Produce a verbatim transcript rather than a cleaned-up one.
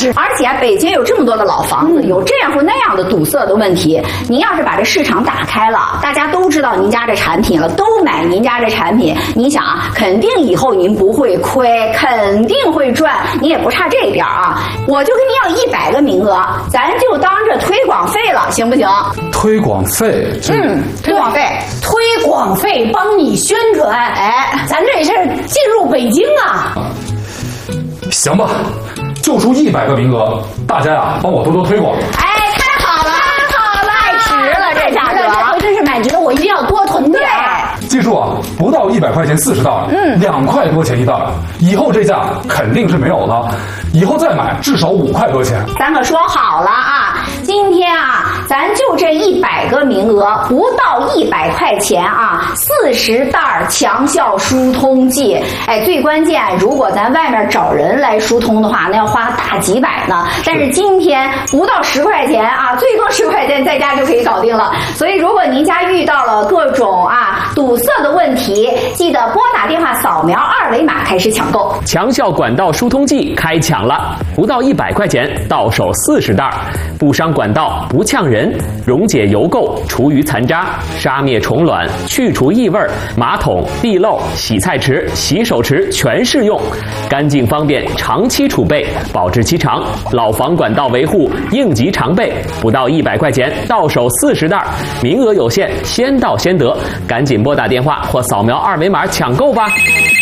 是， 而且北京有这么多的老房子，嗯、有这样或那样的堵塞的问题。您要是把这市场打开了，大家都知道您家这产品了，都买您家这产品，你想啊，肯定以后您不会亏，肯定会赚，你也不差这一点啊。我就跟您要一百个名额，咱就当这推广费了，行不行？ 推广费， 嗯，推广费， 推广费帮你宣传，哎，咱这事儿进入北京啊。 行吧，就出一百个名额，大家呀，帮我多多推广。 哎，太好了，太好了，太值了，这价格， 这回真是买值，我一定要多囤点。 记住啊，不到一百块钱四十袋，嗯，两块多钱一袋，以后这价肯定是没有了，以后再买至少五块多钱。 咱可说好了啊，今天啊，咱就这一百个名额，不到一百块钱啊，四十袋强效疏通剂。哎，最关键，如果咱外面找人来疏通的话，那要花大几百呢。但是今天不到十块钱啊，最多十块钱在家就可以搞定了。所以，如果您家遇到了各种啊堵塞的问题，记得拨打电话扫描二维码开始抢购。 强效管道疏通剂开抢了，不到一百块钱，到手四十袋，不伤管道，不呛人，溶解油垢，除余残渣，杀灭虫卵，去除异味，马桶、地漏、洗菜池、洗手池全适用，干净方便，长期储备，保质期长，老房管道维护应急常备，不到一百块钱，到手四十袋，名额有限，先到先得，赶紧拨打电话或扫描二维码抢购吧。